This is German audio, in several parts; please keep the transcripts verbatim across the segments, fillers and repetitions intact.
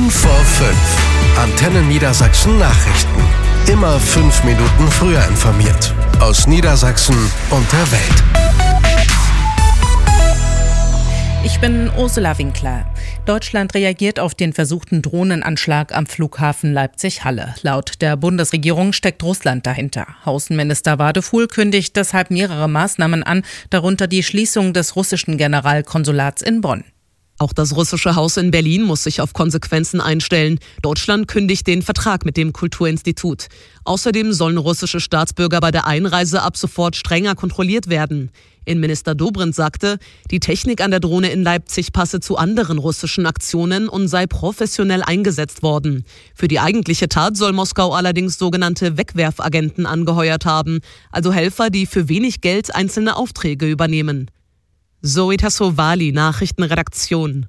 fünf vor fünf. Antenne Niedersachsen Nachrichten. Immer fünf Minuten früher informiert. Aus Niedersachsen und der Welt. Ich bin Ursula Winkler. Deutschland reagiert auf den versuchten Drohnenanschlag am Flughafen Leipzig-Halle. Laut der Bundesregierung steckt Russland dahinter. Außenminister Wadefuhl kündigt deshalb mehrere Maßnahmen an, darunter die Schließung des russischen Generalkonsulats in Bonn. Auch das russische Haus in Berlin muss sich auf Konsequenzen einstellen. Deutschland kündigt den Vertrag mit dem Kulturinstitut. Außerdem sollen russische Staatsbürger bei der Einreise ab sofort strenger kontrolliert werden. Innenminister Dobrindt sagte, die Technik an der Drohne in Leipzig passe zu anderen russischen Aktionen und sei professionell eingesetzt worden. Für die eigentliche Tat soll Moskau allerdings sogenannte Wegwerfagenten angeheuert haben, also Helfer, die für wenig Geld einzelne Aufträge übernehmen. Zoe Tassovali, Nachrichtenredaktion.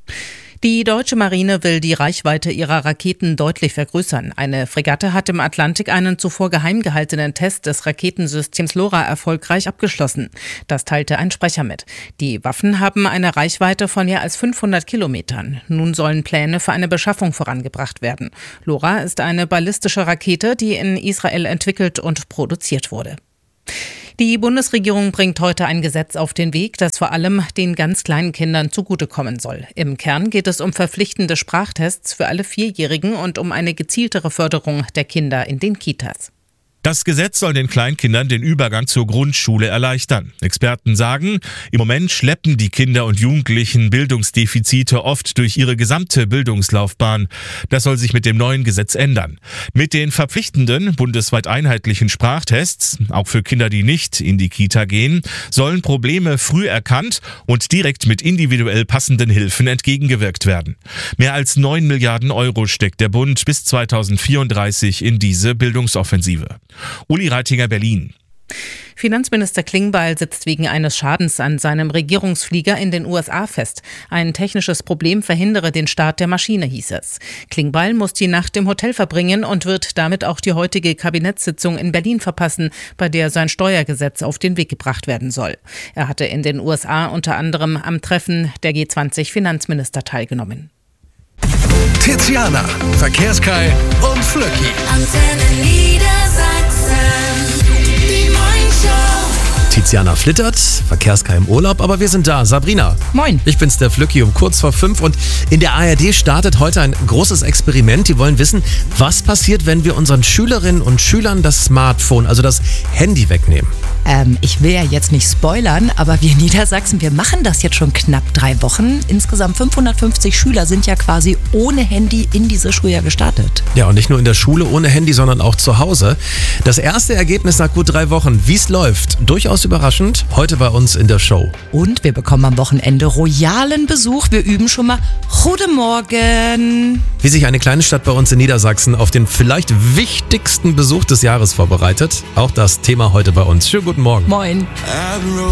Die deutsche Marine will die Reichweite ihrer Raketen deutlich vergrößern. Eine Fregatte hat im Atlantik einen zuvor geheim gehaltenen Test des Raketensystems LoRa erfolgreich abgeschlossen. Das teilte ein Sprecher mit. Die Waffen haben eine Reichweite von mehr als fünfhundert Kilometern. Nun sollen Pläne für eine Beschaffung vorangebracht werden. LoRa ist eine ballistische Rakete, die in Israel entwickelt und produziert wurde. Die Bundesregierung bringt heute ein Gesetz auf den Weg, das vor allem den ganz kleinen Kindern zugutekommen soll. Im Kern geht es um verpflichtende Sprachtests für alle Vierjährigen und um eine gezieltere Förderung der Kinder in den Kitas. Das Gesetz soll den Kleinkindern den Übergang zur Grundschule erleichtern. Experten sagen, im Moment schleppen die Kinder und Jugendlichen Bildungsdefizite oft durch ihre gesamte Bildungslaufbahn. Das soll sich mit dem neuen Gesetz ändern. Mit den verpflichtenden, bundesweit einheitlichen Sprachtests, auch für Kinder, die nicht in die Kita gehen, sollen Probleme früh erkannt und direkt mit individuell passenden Hilfen entgegengewirkt werden. Mehr als neun Milliarden Euro steckt der Bund bis zweitausendvierunddreißig in diese Bildungsoffensive. Uli Reitinger, Berlin. Finanzminister Klingbeil sitzt wegen eines Schadens an seinem Regierungsflieger in den U S A fest. Ein technisches Problem verhindere den Start der Maschine, hieß es. Klingbeil muss die Nacht im Hotel verbringen und wird damit auch die heutige Kabinettssitzung in Berlin verpassen, bei der sein Steuergesetz auf den Weg gebracht werden soll. Er hatte in den U S A unter anderem am Treffen der G zwanzig Finanzminister teilgenommen. Tiziana, Verkehrskai und Flöcki. Antenne Niedersachsen, die Morningshow. Tiziana flittert, Verkehrskai im Urlaub, aber wir sind da. Sabrina. Moin. Ich bin's, der Flöcki, um kurz vor fünf. Und in der A R D startet heute ein großes Experiment. Die wollen wissen, was passiert, wenn wir unseren Schülerinnen und Schülern das Smartphone, also das Handy wegnehmen. Ähm, ich will ja jetzt nicht spoilern, aber wir in Niedersachsen, wir machen das jetzt schon knapp drei Wochen. Insgesamt fünfhundertfünfzig Schüler sind ja quasi ohne Handy in diese Schuljahr gestartet. Ja, und nicht nur in der Schule ohne Handy, sondern auch zu Hause. Das erste Ergebnis nach gut drei Wochen, wie es läuft, durchaus überraschend, heute bei uns in der Show. Und wir bekommen am Wochenende royalen Besuch. Wir üben schon mal Guten Morgen. Wie sich eine kleine Stadt bei uns in Niedersachsen auf den vielleicht wichtigsten Besuch des Jahres vorbereitet. Auch das Thema heute bei uns. Schönen guten Morgen. Moin.